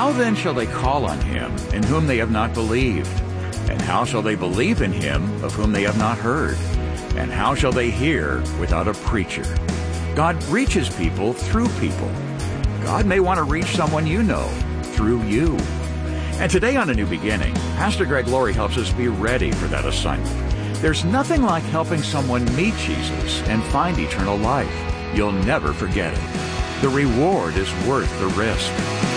How then shall they call on him in whom they have not believed? And how shall they believe in him of whom they have not heard? And how shall they hear without a preacher? God reaches people through people. God may want to reach someone you know through you. And today on A New Beginning, Pastor Greg Laurie helps us be ready for that assignment. There's nothing like helping someone meet Jesus and find eternal life. You'll never forget it. The reward is worth the risk.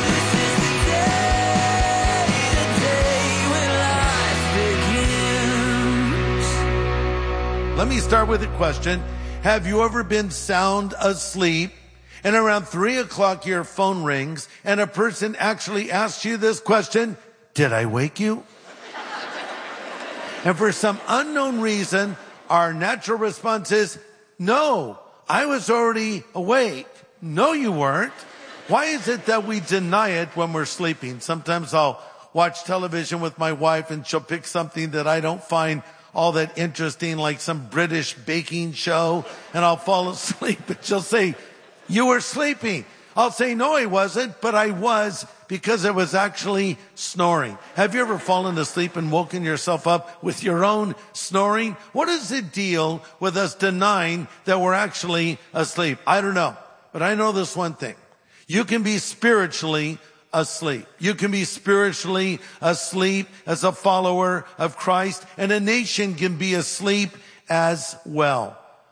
Let me start with a question. Have you ever been sound asleep and around 3 o'clock your phone rings and a person actually asks you this question? Did I wake you? And for some unknown reason, our natural response is, no, I was already awake. No, you weren't. Why is it that we deny it when we're sleeping? Sometimes I'll watch television with my wife and she'll pick something that I don't find all that interesting, like some British baking show, and I'll fall asleep, and she'll say, you were sleeping. I'll say, no, I wasn't, but I was, because I was actually snoring. Have you ever fallen asleep and woken yourself up with your own snoring? What is the deal with us denying that we're actually asleep? I don't know, but I know this one thing. You can be spiritually asleep. You can be spiritually asleep as a follower of Christ, and a nation can be asleep as well.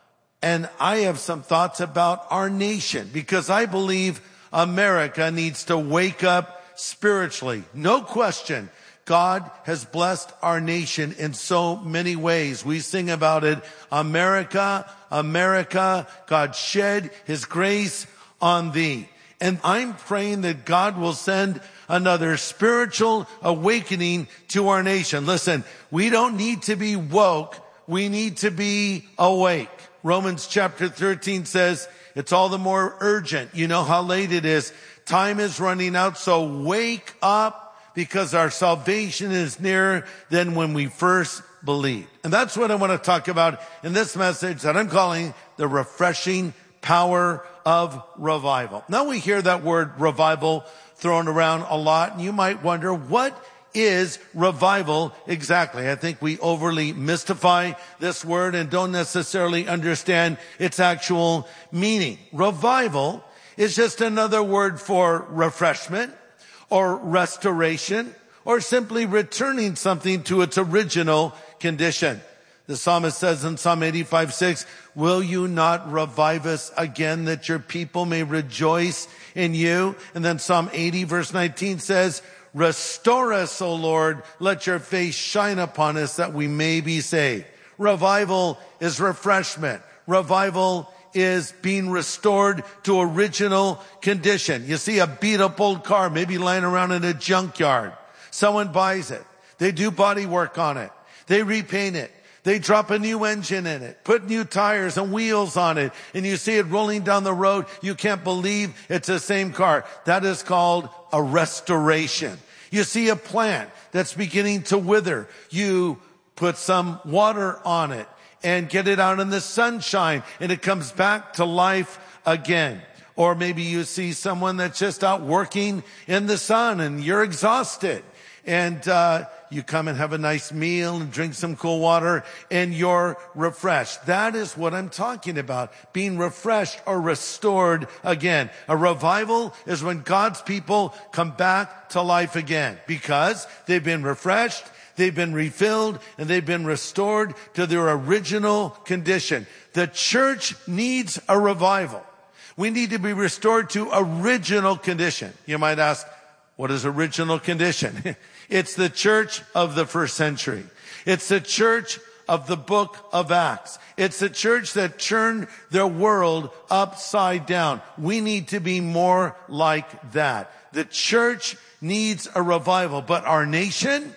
And I have some thoughts about our nation, because I believe America needs to wake up spiritually. No question. God has blessed our nation in so many ways. We sing about it. America, America, God shed his grace on thee. And I'm praying that God will send another spiritual awakening to our nation. Listen, we don't need to be woke. We need to be awake. Romans chapter 13 says it's all the more urgent. You know how late it is. Time is running out. So wake up, because our salvation is nearer than when we first believed. And that's what I want to talk about in this message that I'm calling the refreshing power of revival. Now we hear that word revival thrown around a lot, and you might wonder, what is revival exactly? I think we overly mystify this word and don't necessarily understand its actual meaning. Revival is just another word for refreshment or restoration or simply returning something to its original condition. The psalmist says in Psalm 85:6, will you not revive us again that your people may rejoice in you? And then Psalm 80 verse 19 says, restore us, O Lord, let your face shine upon us that we may be saved. Revival is refreshment. Revival is being restored to original condition. You see a beat up old car, maybe lying around in a junkyard. Someone buys it. They do body work on it. They repaint it. They drop a new engine in it, put new tires and wheels on it, and you see it rolling down the road. You can't believe it's the same car. That is called a restoration. You see a plant that's beginning to wither. You put some water on it and get it out in the sunshine, and it comes back to life again. Or maybe you see someone that's just out working in the sun and you're exhausted. And you come and have a nice meal and drink some cool water and you're refreshed. That is what I'm talking about, being refreshed or restored again. A revival is when God's people come back to life again because they've been refreshed, they've been refilled, and they've been restored to their original condition. The church needs a revival. We need to be restored to original condition. You might ask, what is original condition? It's the church of the first century. It's the church of the book of Acts. It's the church that turned their world upside down. We need to be more like that. The church needs a revival, but our nation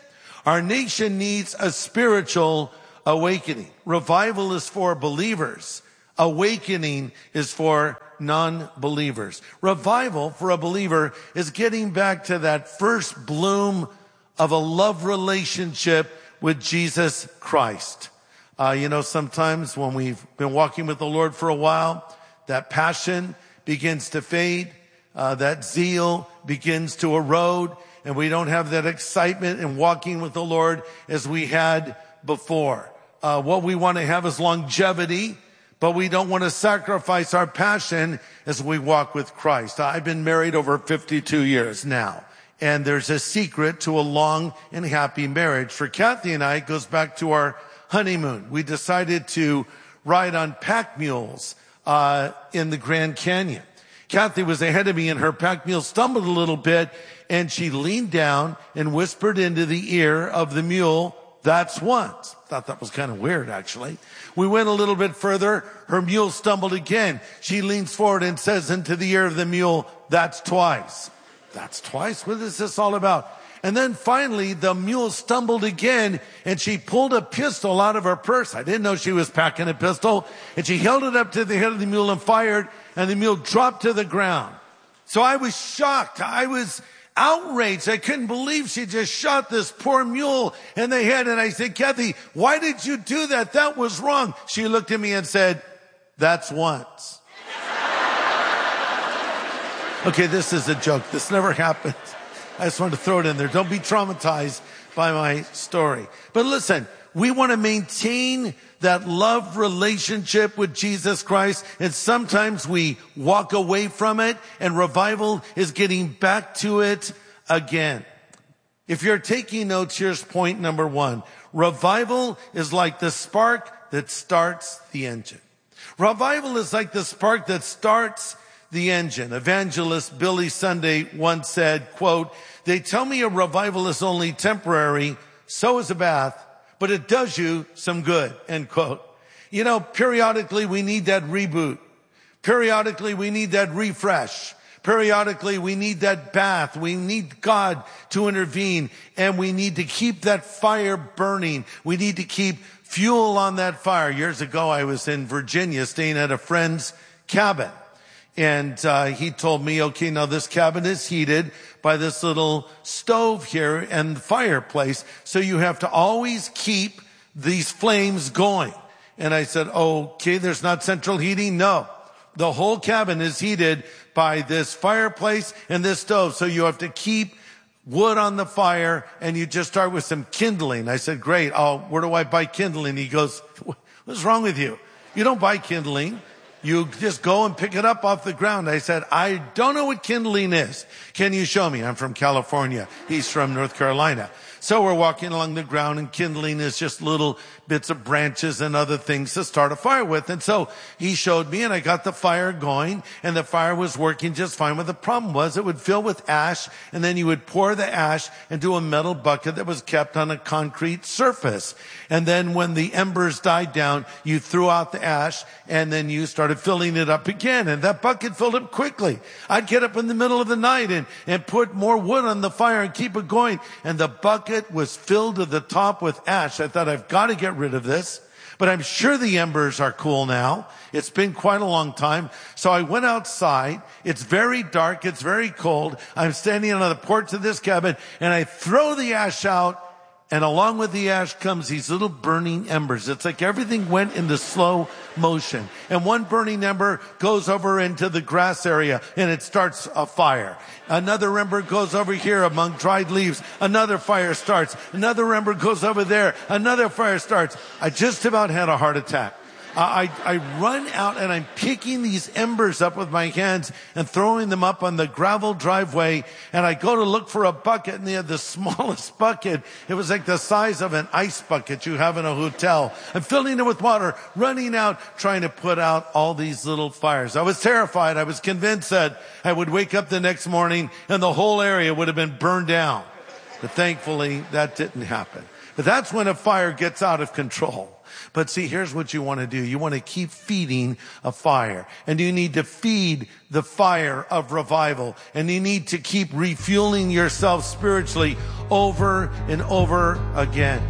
needs a spiritual awakening. Revival is for believers. Awakening is for non-believers. Revival for a believer is getting back to that first bloom of a love relationship with Jesus Christ. Sometimes when we've been walking with the Lord for a while, that passion begins to fade. that zeal begins to erode, and we don't have that excitement in walking with the Lord as we had before. What we want to have is longevity, but we don't want to sacrifice our passion as we walk with Christ. I've been married over 52 years now, and there's a secret to a long and happy marriage. For Kathy and I, it goes back to our honeymoon. We decided to ride on pack mules in the Grand Canyon. Kathy was ahead of me, and her pack mule stumbled a little bit, and she leaned down and whispered into the ear of the mule, "That's once." Thought that was kind of weird, actually. We went a little bit further. Her mule stumbled again. She leans forward and says into the ear of the mule, "That's twice." That's twice? What is this all about? And then finally, the mule stumbled again, and she pulled a pistol out of her purse. I didn't know she was packing a pistol. And she held it up to the head of the mule and fired, and the mule dropped to the ground. So I was shocked. I was outraged. I couldn't believe she just shot this poor mule in the head. And I said, "Kathy, why did you do that? That was wrong." She looked at me and said, "That's once." Okay, this is a joke. This never happened. I just wanted to throw it in there. Don't be traumatized by my story. But listen, we want to maintain that love relationship with Jesus Christ, and sometimes we walk away from it, and revival is getting back to it again. If you're taking notes, here's point number 1. Revival is like the spark that starts the engine. Revival is like the spark that starts the engine. Evangelist Billy Sunday once said, quote, "They tell me a revival is only temporary, so is a bath, but it does you some good," end quote. You know, periodically we need that reboot. Periodically we need that refresh. Periodically we need that bath. We need God to intervene, and we need to keep that fire burning. We need to keep fuel on that fire. Years ago I was in Virginia staying at a friend's cabin. And he told me, okay, now this cabin is heated by this little stove here and fireplace, so you have to always keep these flames going. And I said, okay, there's not central heating? No. The whole cabin is heated by this fireplace and this stove, so you have to keep wood on the fire, and you just start with some kindling. I said, great. Where do I buy kindling? He goes, what's wrong with you? You don't buy kindling. You just go and pick it up off the ground. I said, I don't know what kindling is. Can you show me? I'm from California. He's from North Carolina. So we're walking along the ground, and kindling is just little bits of branches and other things to start a fire with. And so he showed me, and I got the fire going, and the fire was working just fine. But the problem was it would fill with ash, and then you would pour the ash into a metal bucket that was kept on a concrete surface. And then when the embers died down, you threw out the ash, and then you started filling it up again. And that bucket filled up quickly. I'd get up in the middle of the night and put more wood on the fire and keep it going. And the bucket was filled to the top with ash. I thought, I've got to get rid of this. But I'm sure the embers are cool now. It's been quite a long time. So I went outside. It's very dark. It's very cold. I'm standing on the porch of this cabin, and I throw the ash out. And along with the ash comes these little burning embers. It's like everything went into slow motion. And one burning ember goes over into the grass area, and it starts a fire. Another ember goes over here among dried leaves. Another fire starts. Another ember goes over there. Another fire starts. I just about had a heart attack. I run out, and I'm picking these embers up with my hands and throwing them up on the gravel driveway. And I go to look for a bucket, and they had the smallest bucket. It was like the size of an ice bucket you have in a hotel. I'm filling it with water, running out, trying to put out all these little fires. I was terrified. I was convinced that I would wake up the next morning and the whole area would have been burned down. But thankfully, that didn't happen. But that's when a fire gets out of control. But see, here's what you want to do. You want to keep feeding a fire. And you need to feed the fire of revival. And you need to keep refueling yourself spiritually over and over again.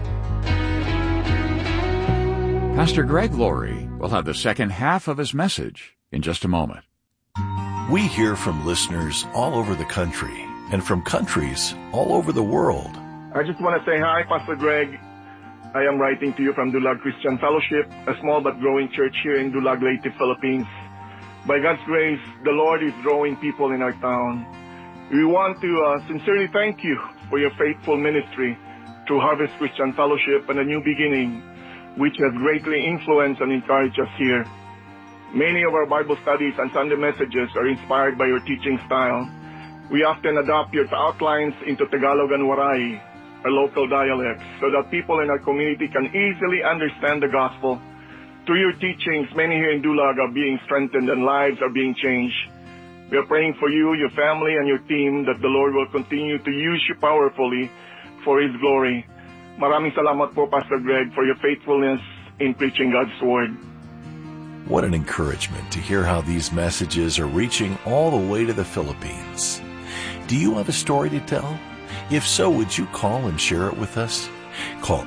Pastor Greg Laurie will have the second half of his message in just a moment. We hear from listeners all over the country and from countries all over the world. I just want to say hi, Pastor Greg. I am writing to you from Dulag Christian Fellowship, a small but growing church here in Dulag, Leyte, Philippines. By God's grace, the Lord is drawing people in our town. We want to sincerely thank you for your faithful ministry through Harvest Christian Fellowship and A New Beginning, which has greatly influenced and encouraged us here. Many of our Bible studies and Sunday messages are inspired by your teaching style. We often adopt your outlines into Tagalog and Waray, our local dialects, so that people in our community can easily understand the gospel. Through your teachings, many here in Dulag are being strengthened and lives are being changed. We are praying for you, your family, and your team that the Lord will continue to use you powerfully for His glory. Maraming salamat po, Pastor Greg, for your faithfulness in preaching God's Word. What an encouragement to hear how these messages are reaching all the way to the Philippines. Do you have a story to tell? If so, would you call and share it with us? Call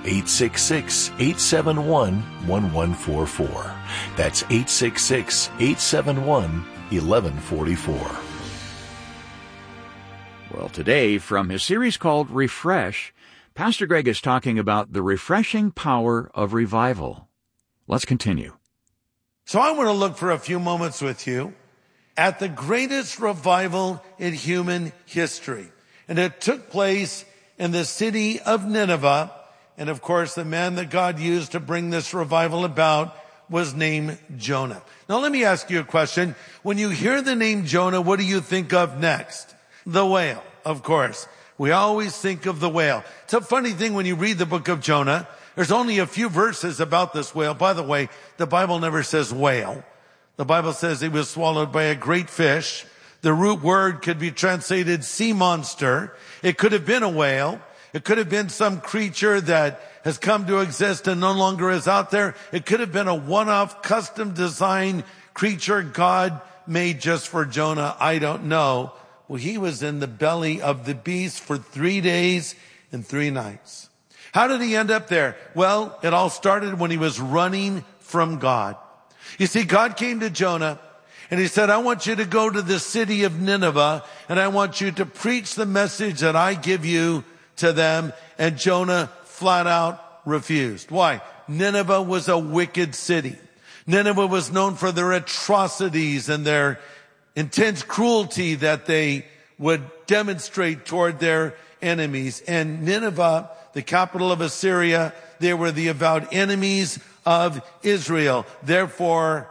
866-871-1144. That's 866-871-1144. Well, today, from his series called Refresh, Pastor Greg is talking about the refreshing power of revival. Let's continue. So I want to look for a few moments with you at the greatest revival in human history. And it took place in the city of Nineveh. And of course, the man that God used to bring this revival about was named Jonah. Now let me ask you a question. When you hear the name Jonah, what do you think of next? The whale, of course. We always think of the whale. It's a funny thing when you read the book of Jonah. There's only a few verses about this whale. By the way, the Bible never says whale. The Bible says he was swallowed by a great fish. The root word could be translated sea monster. It could have been a whale. It could have been some creature that has come to exist and no longer is out there. It could have been a one-off custom designed creature God made just for Jonah. I don't know. Well, he was in the belly of the beast for 3 days and 3 nights. How did he end up there? Well, it all started when he was running from God. You see, God came to Jonah and he said, I want you to go to the city of Nineveh and I want you to preach the message that I give you to them. And Jonah flat out refused. Why? Nineveh was a wicked city. Nineveh was known for their atrocities and their intense cruelty that they would demonstrate toward their enemies. And Nineveh, the capital of Assyria, they were the avowed enemies of Israel. Therefore,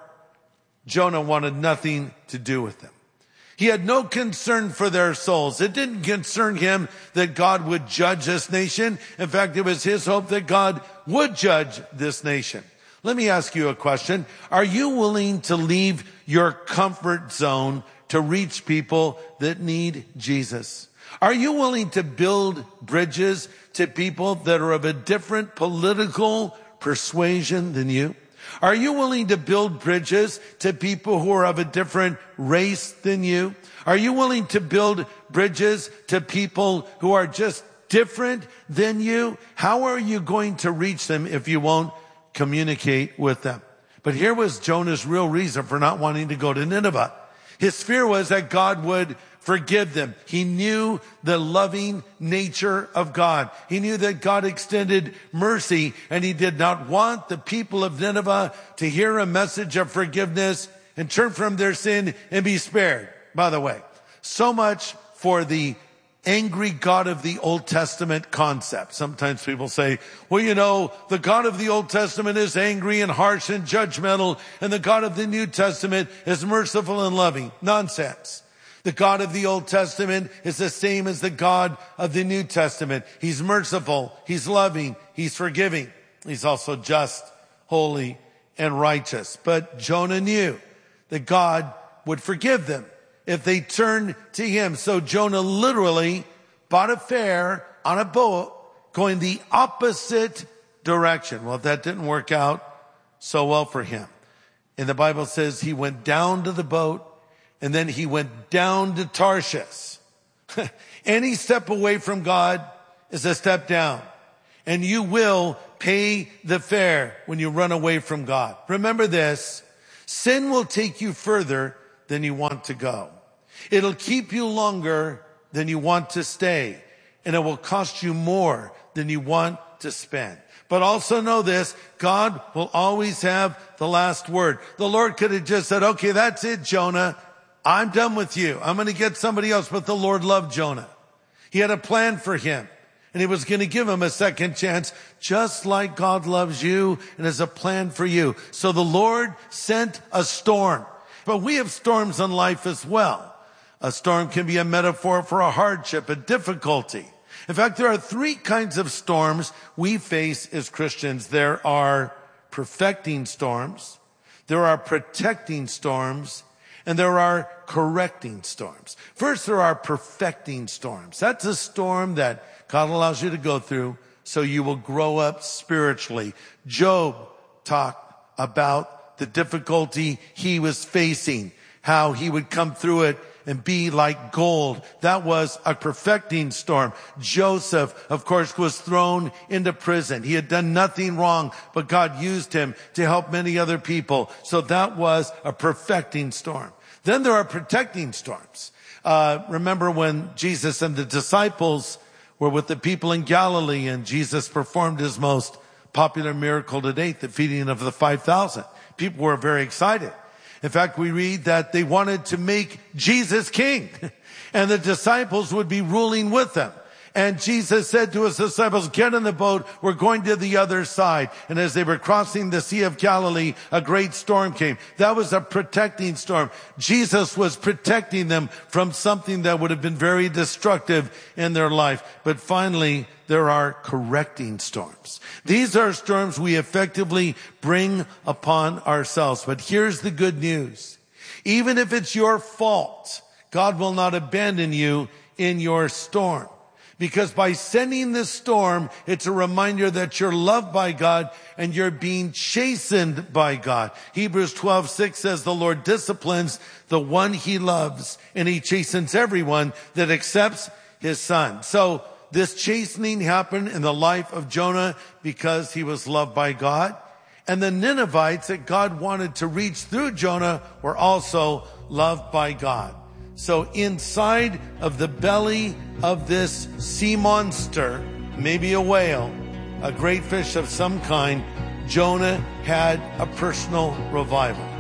Jonah wanted nothing to do with them. He had no concern for their souls. It didn't concern him that God would judge this nation. In fact, it was his hope that God would judge this nation. Let me ask you a question. Are you willing to leave your comfort zone to reach people that need Jesus? Are you willing to build bridges to people that are of a different political persuasion than you? Are you willing to build bridges to people who are of a different race than you? Are you willing to build bridges to people who are just different than you? How are you going to reach them if you won't communicate with them? But here was Jonah's real reason for not wanting to go to Nineveh. His fear was that God would forgive them. He knew the loving nature of God. He knew that God extended mercy, and he did not want the people of Nineveh to hear a message of forgiveness and turn from their sin and be spared. By the way, so much for the angry God of the Old Testament concept. Sometimes people say, well, you know, the God of the Old Testament is angry and harsh and judgmental, and the God of the New Testament is merciful and loving. Nonsense. The God of the Old Testament is the same as the God of the New Testament. He's merciful, he's loving, he's forgiving. He's also just, holy, and righteous. But Jonah knew that God would forgive them if they turned to him. So Jonah literally bought a fare on a boat going the opposite direction. Well, that didn't work out so well for him. And the Bible says he went down to the boat and then he went down to Tarshish. Any step away from God is a step down. And you will pay the fare when you run away from God. Remember this, sin will take you further than you want to go. It'll keep you longer than you want to stay. And it will cost you more than you want to spend. But also know this, God will always have the last word. The Lord could have just said, okay, that's it, Jonah. I'm done with you. I'm going to get somebody else. But the Lord loved Jonah. He had a plan for him. And he was going to give him a second chance, just like God loves you and has a plan for you. So the Lord sent a storm. But we have storms in life as well. A storm can be a metaphor for a hardship, a difficulty. In fact, there are three kinds of storms we face as Christians. There are perfecting storms, there are protecting storms, and there are correcting storms. First, there are perfecting storms. That's a storm that God allows you to go through so you will grow up spiritually. Job talked about the difficulty he was facing, how he would come through it and be like gold. That was a perfecting storm. Joseph, of course, was thrown into prison. He had done nothing wrong, but God used him to help many other people. So that was a perfecting storm. Then there are protecting storms. Remember when Jesus and the disciples were with the people in Galilee and Jesus performed his most popular miracle to date, the feeding of the 5,000. People were very excited. In fact, we read that they wanted to make Jesus king and the disciples would be ruling with them. And Jesus said to his disciples, get in the boat, we're going to the other side. And as they were crossing the Sea of Galilee, a great storm came. That was a protecting storm. Jesus was protecting them from something that would have been very destructive in their life. But finally, there are correcting storms. These are storms we effectively bring upon ourselves. But here's the good news. Even if it's your fault, God will not abandon you in your storm. Because by sending this storm, it's a reminder that you're loved by God and you're being chastened by God. Hebrews 12:6 says the Lord disciplines the one he loves and he chastens everyone that accepts his son. So this chastening happened in the life of Jonah because he was loved by God. And the Ninevites that God wanted to reach through Jonah were also loved by God. So inside of the belly of this sea monster, maybe a whale, a great fish of some kind, Jonah had a personal revival.